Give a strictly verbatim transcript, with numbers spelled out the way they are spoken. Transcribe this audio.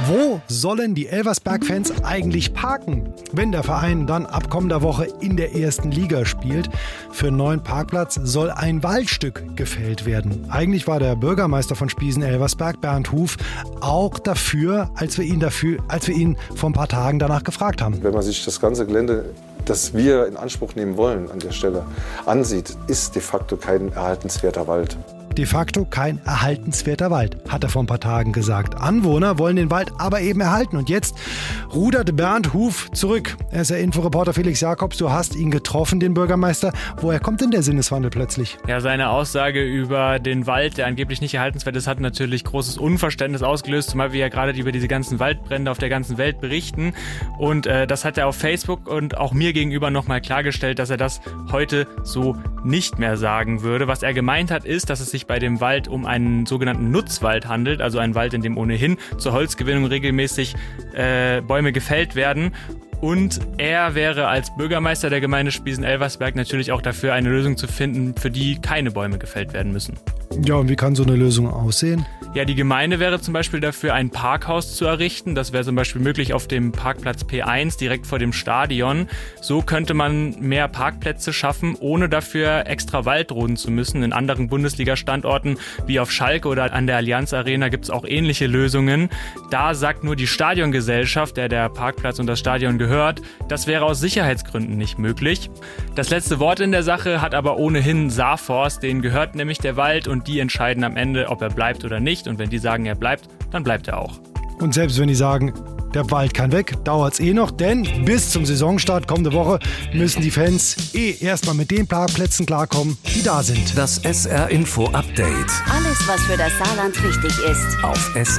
Wo sollen die Elversberg-Fans eigentlich parken, wenn der Verein dann ab kommender Woche in der ersten Liga spielt? Für einen neuen Parkplatz soll ein Waldstück gefällt werden. Eigentlich war der Bürgermeister von Spiesen-Elversberg, Bernd Huf, auch dafür, als wir ihn dafür, als wir ihn vor ein paar Tagen danach gefragt haben. Wenn man sich das ganze Gelände, das wir in Anspruch nehmen wollen, an der Stelle ansieht, ist de facto kein erhaltenswerter Wald. De facto kein erhaltenswerter Wald, hat er vor ein paar Tagen gesagt. Anwohner wollen den Wald aber eben erhalten. Und jetzt rudert Bernd Huf zurück. Er ist der Inforeporter Felix Jakobs. Du hast ihn getroffen, den Bürgermeister. Woher kommt denn der Sinneswandel plötzlich? Ja, seine Aussage über den Wald, der angeblich nicht erhaltenswert ist, hat natürlich großes Unverständnis ausgelöst, zumal wir ja gerade über diese ganzen Waldbrände auf der ganzen Welt berichten. Und äh, das hat er auf Facebook und auch mir gegenüber nochmal klargestellt, dass er das heute so nicht mehr sagen würde. Was er gemeint hat, ist, dass es sich bei dem Wald um einen sogenannten Nutzwald handelt, also ein Wald, in dem ohnehin zur Holzgewinnung regelmäßig äh, Bäume gefällt werden. Und er wäre als Bürgermeister der Gemeinde Spiesen-Elversberg natürlich auch dafür, eine Lösung zu finden, für die keine Bäume gefällt werden müssen. Ja, und wie kann so eine Lösung aussehen? Ja, die Gemeinde wäre zum Beispiel dafür, ein Parkhaus zu errichten. Das wäre zum Beispiel möglich auf dem Parkplatz P eins, direkt vor dem Stadion. So könnte man mehr Parkplätze schaffen, ohne dafür extra Wald roden zu müssen. In anderen Bundesliga-Standorten wie auf Schalke oder an der Allianz Arena gibt es auch ähnliche Lösungen. Da sagt nur die Stadiongesellschaft, der der Parkplatz und das Stadion gehört, das wäre aus Sicherheitsgründen nicht möglich. Das letzte Wort in der Sache hat aber ohnehin Saarforst, denen gehört nämlich der Wald und die entscheiden am Ende, ob er bleibt oder nicht. Und wenn die sagen, er bleibt, dann bleibt er auch. Und selbst wenn die sagen, der Wald kann weg, dauert es eh noch, denn bis zum Saisonstart kommende Woche müssen die Fans eh erstmal mit den Parkplätzen klarkommen, die da sind. Das S R Info Update. Alles, was für das Saarland wichtig ist. Auf S